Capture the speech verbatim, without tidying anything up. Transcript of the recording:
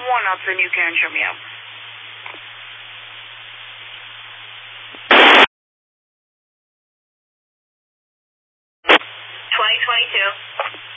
one up, then you can show me out. twenty twenty-two.